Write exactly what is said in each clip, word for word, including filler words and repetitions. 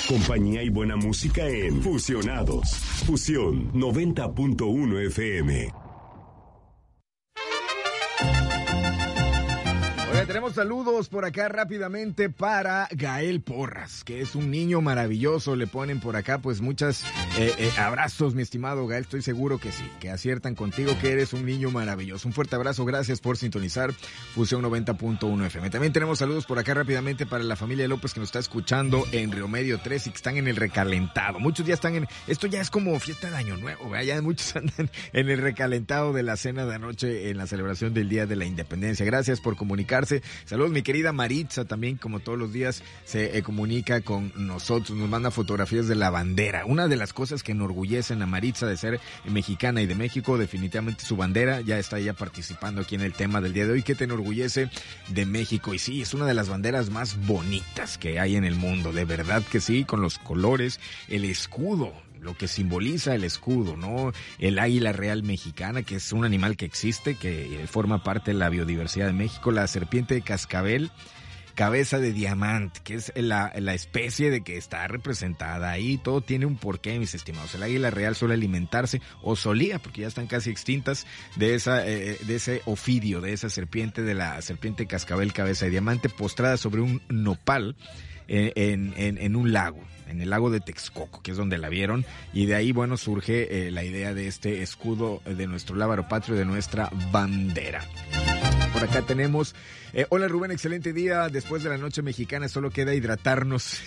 Compañía y buena música en Fusionados. Fusión noventa punto uno F M. Tenemos saludos por acá rápidamente para Gael Porras, que es un niño maravilloso. Le ponen por acá pues muchas eh, eh, abrazos, mi estimado Gael. Estoy seguro que sí, que aciertan contigo, que eres un niño maravilloso. Un fuerte abrazo, gracias por sintonizar Fusión noventa punto uno F M. También tenemos saludos por acá rápidamente para la familia López, que nos está escuchando en Río Medio tres y que están en el recalentado. Muchos ya están en... Esto ya es como fiesta de Año Nuevo, ¿verdad? Ya muchos andan en el recalentado de la cena de anoche en la celebración del Día de la Independencia. Gracias por comunicarse. Saludos, mi querida Maritza, también como todos los días se eh, comunica con nosotros, nos manda fotografías de la bandera. Una de las cosas que enorgullecen a Maritza de ser mexicana y de México, definitivamente su bandera. Ya está ella participando aquí en el tema del día de hoy. ¿Qué te enorgullece de México? Y sí, es una de las banderas más bonitas que hay en el mundo, de verdad que sí, con los colores, el escudo, lo que simboliza el escudo, ¿no? El águila real mexicana, que es un animal que existe, que forma parte de la biodiversidad de México, la serpiente de cascabel, cabeza de diamante, que es la, la especie de que está representada ahí. Todo tiene un porqué, mis estimados. El águila real suele alimentarse, o solía, porque ya están casi extintas, de esa eh, de ese ofidio, de esa serpiente, de la serpiente de cascabel, cabeza de diamante, postrada sobre un nopal en, en, en un lago, en el lago de Texcoco, que es donde la vieron, y de ahí, bueno, surge eh, la idea de este escudo de nuestro lábaro patrio, de nuestra bandera. Por acá tenemos, eh, hola Rubén, excelente día. Después de la noche mexicana solo queda hidratarnos,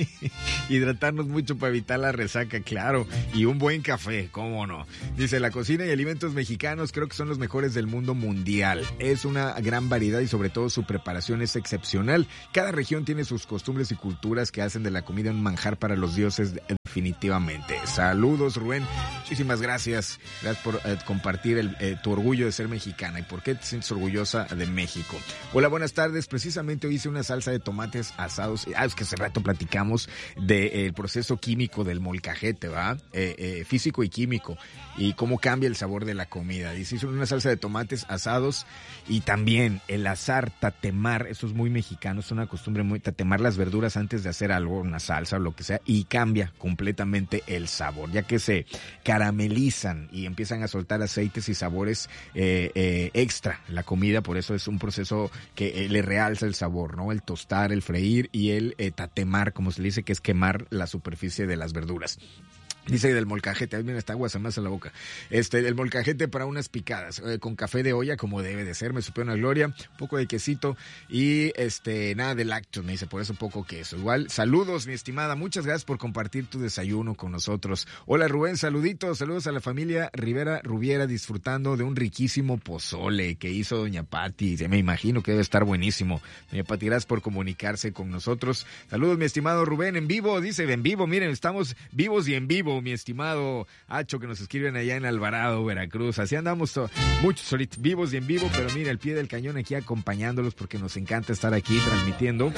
hidratarnos mucho para evitar la resaca, claro, y un buen café, cómo no. Dice, la cocina y alimentos mexicanos creo que son los mejores del mundo mundial. Es una gran variedad y sobre todo su preparación es excepcional. Cada región tiene sus costumbres y culturas que hacen de la comida un manjar para los dioses, definitivamente. Saludos, Rubén, muchísimas gracias. Gracias por eh, compartir el, eh, tu orgullo de ser mexicana y por qué te sientes orgullosa de México. Hola, buenas tardes. Precisamente hoy hice una salsa de tomates asados. Ah, es que hace rato platicamos del de, eh, proceso químico del molcajete, ¿va? Eh, eh, físico y químico, y cómo cambia el sabor de la comida. Dice, hice una salsa de tomates asados y también el asar, tatemar, eso es muy mexicano, es una costumbre muy, tatemar las verduras antes de hacer algo, una salsa o lo que sea, y cambia completamente el sabor, ya que se caramelizan y empiezan a soltar aceites y sabores eh, eh, extra en la comida. Por eso es un proceso que eh, le realza el sabor, ¿no? El tostar, el freír y el eh, tatemar, como se le dice, que es quemar la superficie de las verduras. Dice del molcajete, ahí viene esta agua, se me hace la boca. Este, el molcajete para unas picadas, eh, con café de olla, como debe de ser, me supe una gloria, un poco de quesito y este, nada de lácteos, me dice, por eso poco queso. Igual, saludos, mi estimada, muchas gracias por compartir tu desayuno con nosotros. Hola, Rubén, saluditos, saludos a la familia Rivera Rubiera, disfrutando de un riquísimo pozole que hizo doña Pati, me imagino que debe estar buenísimo. Doña Pati, gracias por comunicarse con nosotros. Saludos, mi estimado Rubén, en vivo, dice, en vivo, miren, estamos vivos y en vivo, mi estimado Hacho, que nos escriben allá en Alvarado, Veracruz. Así andamos to- muchos ahorita, vivos y en vivo, pero mira, al pie del cañón aquí acompañándolos, porque nos encanta estar aquí transmitiendo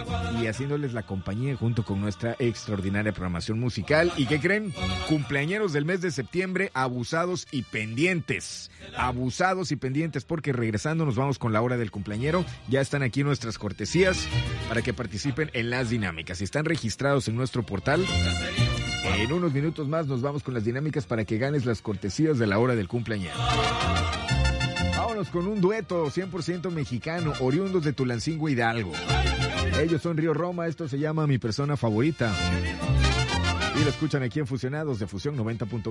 y haciéndoles la compañía junto con nuestra extraordinaria programación musical. ¿Y qué creen? Cumpleañeros del mes de septiembre, abusados y pendientes. Abusados y pendientes, porque regresando nos vamos con la hora del cumpleañero. Ya están aquí nuestras cortesías para que participen en las dinámicas. Si están registrados en nuestro portal, en unos minutos más nos vamos con las dinámicas para que ganes las cortesías de la hora del cumpleañero. Vámonos con un dueto cien por ciento mexicano, oriundos de Tulancingo, Hidalgo. Ellos son Río Roma, esto se llama Mi Persona Favorita. Y lo escuchan aquí en Fusionados de Fusión noventa punto uno.